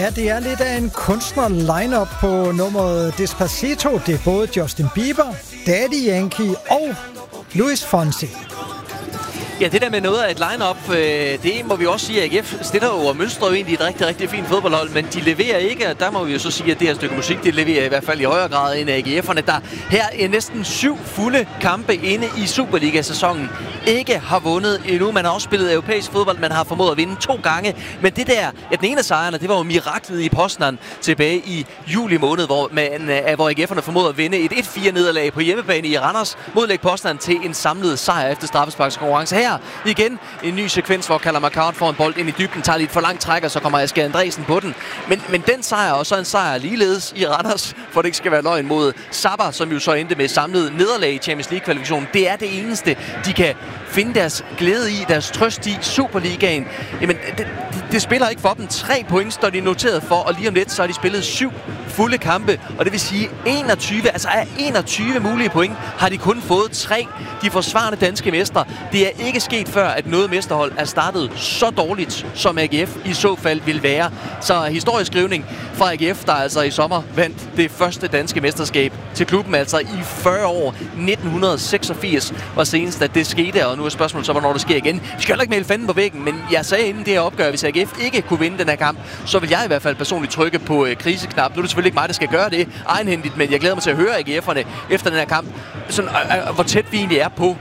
Ja, det er lidt af en kunstner-lineup på nummeret Despacito. Det er både Justin Bieber, Daddy Yankee og Luis Fonsi. Ja, det der med noget af et line-up, det må vi også sige, at AGF stiller jo og mønstrer jo egentlig et rigtig, rigtig fint fodboldhold, men de leverer ikke, og der må vi jo så sige, at det her stykke musik, det leverer i hvert fald i højere grad end AGF'erne, der her er næsten 7 fulde kampe inde i Superliga-sæsonen ikke har vundet endnu. Man har også spillet europæisk fodbold, man har formået at vinde 2 gange, men det der, ja, den ene af sejrene, det var jo miraklet i Poznan tilbage i juli måned, hvor AGF'erne formåede at vinde et 1-4-nederlag på hjemmebane i Randers mod Lech Poznan til en samlet sejr efter straffesparkskonkurrence. Her igen en ny sekvens, hvor Callum McCart får en bold ind i dybden, tager lidt for langt træk, og så kommer Asger Andresen på den. Men den sejr, og så en sejr ligeledes i Randers, for det ikke skal være løgn, mod Sabah, som jo så endte med samlet nederlag i Champions League-kvalifikationen. Det er det eneste, de kan finde deres glæde i, deres trøst i Superligaen. Jamen, det spiller ikke for dem. 3 point står de noteret for, og lige om lidt, så har de spillet 7 fulde kampe, og det vil sige 21, altså af 21 mulige point, har de kun fået 3. De forsvarende danske mestre. Det er ikke sket før, at noget mesterhold er startet så dårligt, som AGF i så fald vil være. Så historieskrivning fra AGF, der altså i sommer vandt det første danske mesterskab til klubben, altså i 40 år. 1986 var senest, at det skete, og nu er spørgsmålet så, hvornår det sker igen. Vi skal heller ikke male fanden på væggen, men jeg sagde inden det her opgør, hvis AGF ikke kunne vinde den her kamp, så vil jeg i hvert fald personligt trykke på kriseknap. Nu er det selvfølgelig ikke mig, der skal gøre det egenhændigt, men jeg glæder mig til at høre AGF'erne efter den her kamp, sådan, hvor tæt vi egentlig er på